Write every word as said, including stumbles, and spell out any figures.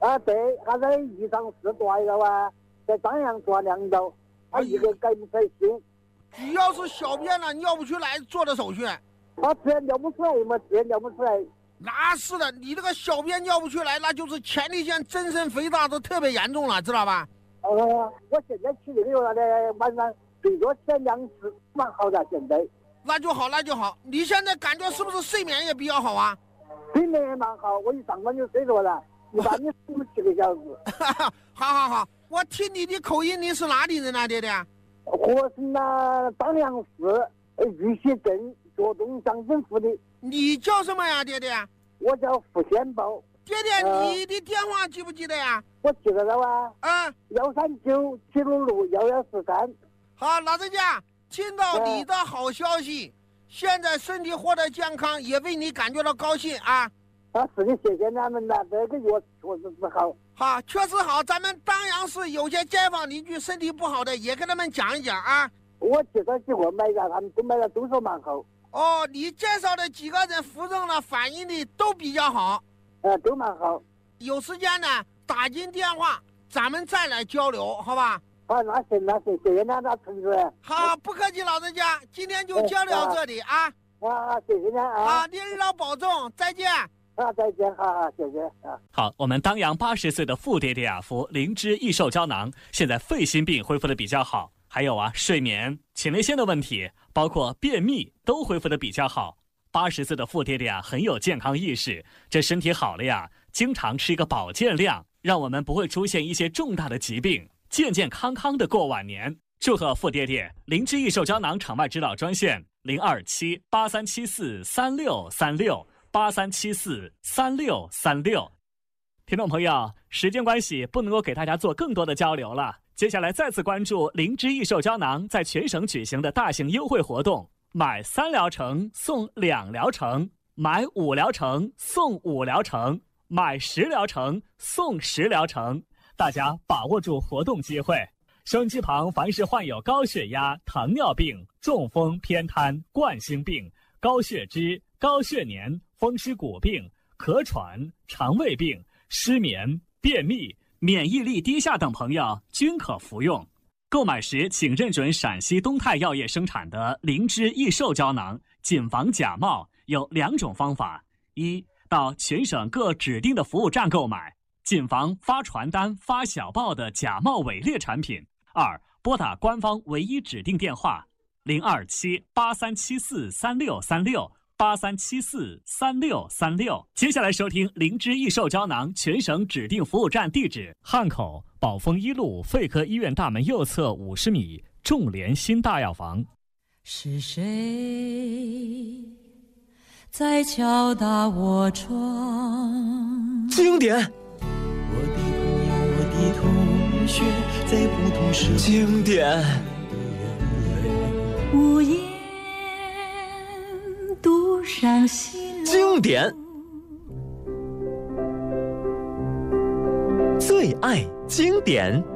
啊，对，他在宜昌市抓一个啊，在张阳抓两刀，他一个改不出来心。 只要是小便了尿不出来，做的手续。 他自然尿不出来嘛，自然尿不出来。 那是的，你这个小便尿不出来，那就是前列腺增生肥大都特别严重了，知道吧？ 哦、呃，我现在去那个那个晚上最多起来两次，蛮好的。现在那就好，那就好。你现在感觉是不是睡眠也比较好啊？ 睡眠也蛮好，我一上班就睡着了，一般就睡七个小时。 好好好，我听你的口音，你是哪里人啊，爹爹？ 我是那张良市玉溪镇卓东乡镇府的。 你叫什么呀，爹爹？ 我叫付先宝。 爹爹，呃、你的电话记不记得呀？ 我记得了啊。 啊， 幺三九七六六幺幺四三。 好，老人家，听到你的好消息，呃、现在身体获得健康，也为你感觉到高兴啊。 啊，是的，谢谢他们的，这个药确实是好。 好，确实好。咱们当阳市有些街坊邻居身体不好的，也跟他们讲一讲啊。 我介绍几个买的，他们都买的都说蛮好。 哦，你介绍的几个人服用了，反应的都比较好。 呃，都蛮好。 有时间呢，打进电话，咱们再来交流，好吧？ 好，那行，那行，谢谢那那同志。 好，不客气，老人家，今天就交流到这里啊。 啊，谢谢你啊。 好，您日老保重，再见。 啊，再见，好好，谢谢啊。 好，我们当阳八十岁的傅爹爹啊，服灵芝益寿胶囊，现在肺心病恢复的比较好，还有啊，睡眠、前列腺的问题，包括便秘都恢复的比较好。八十岁的傅爹爹啊，很有健康意识，这身体好了呀，经常吃一个保健量，让我们不会出现一些重大的疾病，健健康康的过晚年。祝贺傅爹爹！灵芝益寿胶囊场外指导专线零二七八三七四三六三六。八三七四三六三六，听众朋友，时间关系不能够给大家做更多的交流了。接下来再次关注灵芝益寿胶囊在全省举行的大型优惠活动，买三疗程送两疗程，买五疗程送五疗程，买十疗程送十疗程，大家把握住活动机会。收音机旁凡是患有高血压、糖尿病、中风、偏瘫、冠心病、高血脂、高血粘、风湿骨病、咳喘、肠胃病、失眠、便秘、免疫力低下等朋友均可服用。购买时请认准陕西东泰药业生产的灵芝益寿胶囊，谨防假冒。有两种方法：一，到全省各指定的服务站购买，谨防发传单、发小报的假冒伪劣产品；二，拨打官方唯一指定电话零二七八三七四三六三六。八三七四三六三六。接下来收听灵芝益寿胶囊全省指定服务站地址：汉口宝丰一路肺科医院大门右侧五十米，众联新大药房。 是谁在敲打我窗？ 经典。 我的朋友，我的同学，在不同时候经典。 午夜独上西楼， 经典，最爱经典。